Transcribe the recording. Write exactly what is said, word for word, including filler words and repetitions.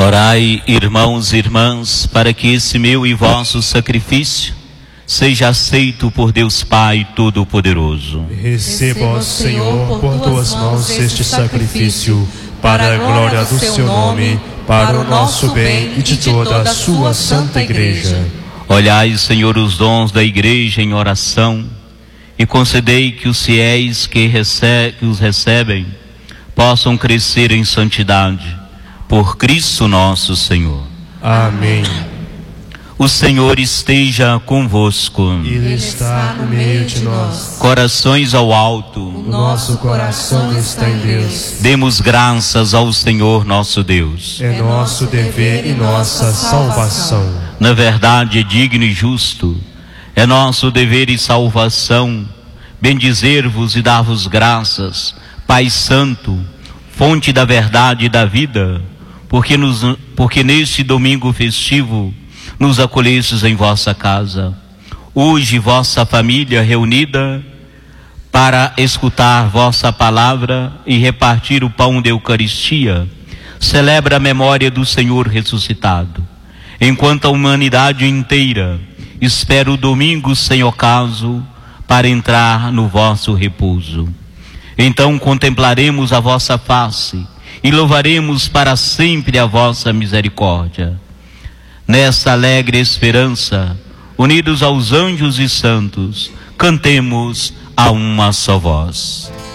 Orai, irmãos e irmãs, para que esse meu e vosso sacrifício seja aceito por Deus Pai Todo-Poderoso. Receba, Senhor, por tuas mãos este sacrifício, para a glória do seu nome, para o nosso bem e de toda a sua santa Igreja. Olhai, Senhor, os dons da Igreja em oração e concedei que os fiéis que, rece- que os recebem possam crescer em santidade. Por Cristo nosso Senhor. Amém. O Senhor esteja convosco. Ele está no meio de nós. Corações ao alto. O nosso coração está em Deus. Demos graças ao Senhor nosso Deus. É nosso dever e nossa salvação. Na verdade, é digno e justo, é nosso dever e salvação bendizer-vos e dar-vos graças, Pai Santo, fonte da verdade e da vida, porque, nos, porque neste domingo festivo nos acolhestes em vossa casa. Hoje vossa família reunida para escutar vossa palavra e repartir o pão da Eucaristia, celebra a memória do Senhor ressuscitado. Enquanto a humanidade inteira espera o domingo sem ocaso para entrar no vosso repouso. Então contemplaremos a vossa face e louvaremos para sempre a vossa misericórdia. Nessa alegre esperança, unidos aos anjos e santos, cantemos a uma só voz.